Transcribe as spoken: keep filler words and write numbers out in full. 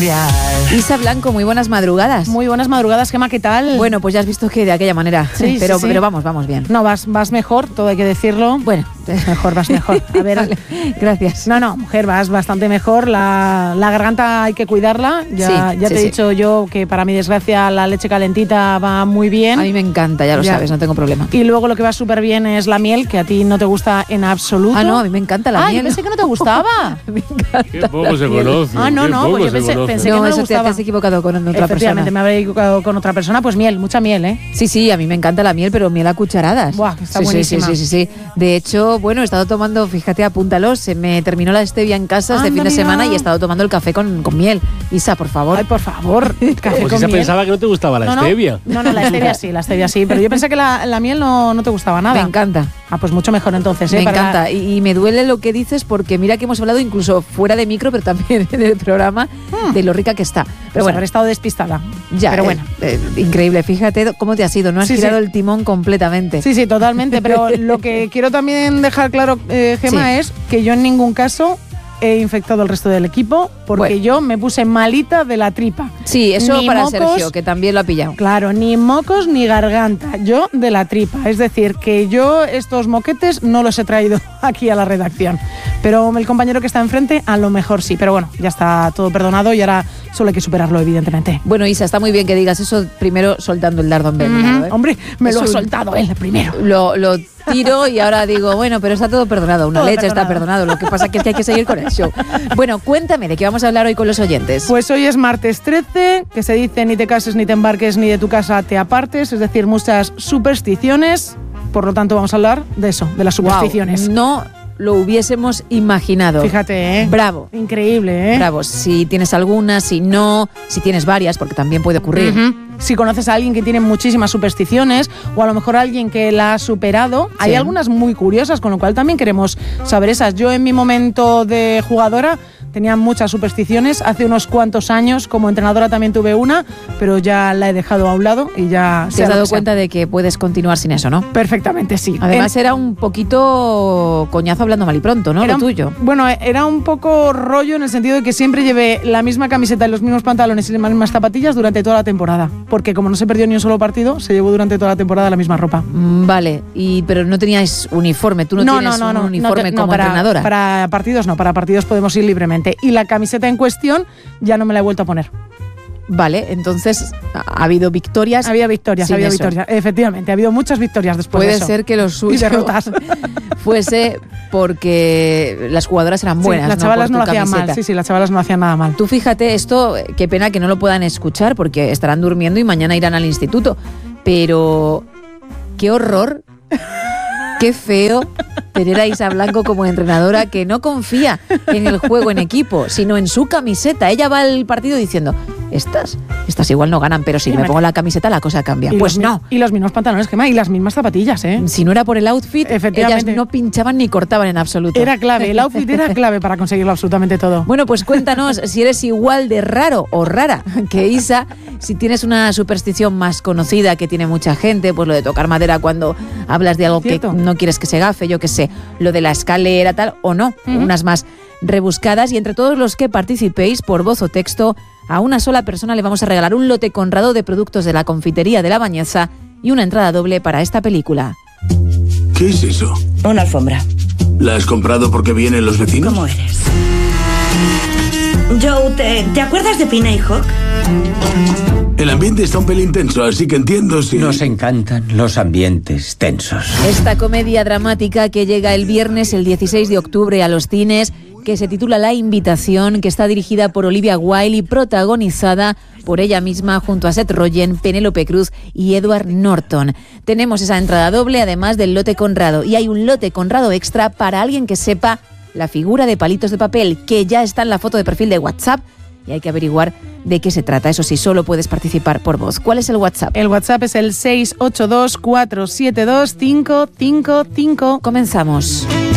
especial. Isa Blanco, muy buenas madrugadas. Muy buenas madrugadas, Gemma, ¿qué tal? Bueno, pues ya has visto que de aquella manera, sí, pero, sí, sí. pero vamos, vamos bien. No, vas, vas mejor, todo hay que decirlo. Bueno, mejor, vas mejor. A ver, vale, gracias. No, no, mujer, vas bastante mejor. La, la garganta hay que cuidarla. Ya, sí, ya sí, te he sí. dicho yo que para mi desgracia la leche calentita va muy bien. A mí me encanta, ya lo ya. sabes, no tengo problema. Y luego lo que va súper bien es la miel, que a ti no te gusta en absoluto. Ah, no, a mí me encanta la Ay, miel. Yo pensé que no te gustaba. Me encanta. Qué poco se conoce. Ah, no, no, pues yo pensé, pensé que no, no eso le gustaba. Te, te has equivocado con otra Efectivamente, persona. me habré equivocado con otra persona. Pues miel, mucha miel, ¿eh? Sí, sí, a mí me encanta la miel, pero miel a cucharadas. Buah, está sí, buenísima. Sí, sí, sí, sí. De hecho, bueno, he estado tomando, fíjate, apúntalo, se me terminó la stevia en casa este Anda, fin de mira. semana y he estado tomando el café con, con miel. Isa, por favor. Ay, por favor. Café Pues con Isa miel. pensaba que no te gustaba la no, no, stevia. No, no, la stevia sí, la stevia sí. Pero yo pensé que la, la miel no, no te gustaba nada. Me encanta. Ah, pues mucho mejor entonces, ¿eh? Me Para- encanta. Y, y me duele lo que dices porque mira que hemos hablado incluso fuera de micro, pero también en el programa, Hmm. de lo rica que está. Pero Pero bueno, bueno, haber estado despistada. ya. Pero eh, bueno. eh, increíble. Fíjate cómo te has ido. No has Sí, girado sí. el timón completamente. Sí, sí, totalmente. Pero lo que quiero también dejar claro, eh, Gemma, Sí. es que yo en ningún caso he infectado al resto del equipo porque Bueno. yo me puse malita de la tripa. Sí, eso Ni para mocos, Sergio, que también lo ha pillado. Claro, ni mocos ni garganta, yo de la tripa. Es decir, que yo estos moquetes no los he traído aquí a la redacción. Pero el compañero que está enfrente, a lo mejor sí. Pero bueno, ya está todo perdonado y ahora solo hay que superarlo, evidentemente. Bueno, Isa, está muy bien que digas eso primero soltando el dardo en envenenado, Ujú. ¿eh? Hombre, me Es lo ha un- soltado él primero. Lo, lo tiro y ahora digo, bueno, pero está todo perdonado. Una Todo leche está perdonado. perdonado. Lo que pasa es que hay que seguir con el show. Bueno, cuéntame, ¿de qué vamos a hablar hoy con los oyentes? Pues hoy es martes trece, que se dice ni te cases, ni te embarques, ni de tu casa te apartes, es decir, muchas supersticiones. Por lo tanto, vamos a hablar de eso, de las supersticiones. Guau, no lo hubiésemos imaginado. Fíjate, ¿eh? Bravo. Increíble, ¿eh? Bravo. Si tienes alguna, si no, si tienes varias, porque también puede ocurrir. Ujú. Si conoces a alguien que tiene muchísimas supersticiones o a lo mejor a alguien que la ha superado, hay Sí. algunas muy curiosas, con lo cual también queremos saber esas. Yo en mi momento de jugadora tenía muchas supersticiones. Hace unos cuantos años como entrenadora también tuve una, pero ya la he dejado a un lado y ya... Te sea has lo dado que sea. cuenta de que puedes continuar sin eso, ¿no? Perfectamente, sí. Además En- era un poquito coñazo hablando mal y pronto, ¿no? Era Lo un- tuyo. Bueno, era un poco rollo en el sentido de que siempre llevé la misma camiseta y los mismos pantalones y las mismas zapatillas durante toda la temporada. Porque como no se perdió ni un solo partido, se llevó durante toda la temporada la misma ropa. Mm, Vale, y pero no teníais uniforme, tú no, tienes un uniforme te- no, como para, entrenadora. Para partidos no, para partidos podemos ir libremente. Y la camiseta en cuestión ya no me la he vuelto a poner. Vale, entonces ha habido victorias. Había victorias, sin había eso. victorias. Efectivamente, ha habido muchas victorias después Puede de eso. ser que lo suyo Y derrotas. fuese porque las jugadoras eran Sí, buenas. las no chavalas por no lo tu hacían mal. camiseta. Sí, sí, las chavalas no lo hacían nada mal. Tú fíjate, esto, qué pena que no lo puedan escuchar porque estarán durmiendo y mañana irán al instituto. Pero qué horror, qué feo tener a Isa Blanco como entrenadora que no confía en el juego en equipo, sino en su camiseta. Ella va al partido diciendo, estas, estas igual no ganan, pero si Y me me- pongo la camiseta la cosa cambia. Y Pues los mi- no. Y los mismos pantalones, Gemma, y las mismas zapatillas, ¿eh? Si no era por el outfit, ellas Efectivamente. no pinchaban ni cortaban en absoluto. Era clave, el outfit era clave para conseguirlo absolutamente todo. Bueno, pues cuéntanos si eres igual de raro o rara que Isa, si tienes una superstición más conocida que tiene mucha gente, pues lo de tocar madera cuando hablas de algo Cierto. que no quieres que se gafe, yo qué sé, lo de la escalera, tal, o no, Ujú. unas más rebuscadas. Y entre todos los que participéis por voz o texto, a una sola persona le vamos a regalar un lote conrado de productos de la confitería de La Bañeza y una entrada doble para esta película. ¿Qué es eso? Una alfombra. ¿La has comprado porque vienen los vecinos? ¿Cómo eres? Joe, ¿te, ¿te acuerdas de Pina y Hawk? El ambiente está un pelín tenso, así que entiendo si... Nos encantan los ambientes tensos. Esta comedia dramática que llega el viernes, el dieciséis de octubre, a los cines, que se titula La Invitación, que está dirigida por Olivia Wilde y protagonizada por ella misma junto a Seth Rogen, Penélope Cruz y Edward Norton. Tenemos esa entrada doble, además del lote Conrado, y hay un lote Conrado extra para alguien que sepa la figura de palitos de papel, que ya está en la foto de perfil de WhatsApp, y hay que averiguar de qué se trata. Eso sí, solo puedes participar por voz. ¿Cuál es el WhatsApp? El WhatsApp es el seis ocho dos, cuatro siete dos, cinco cinco cinco. Comenzamos.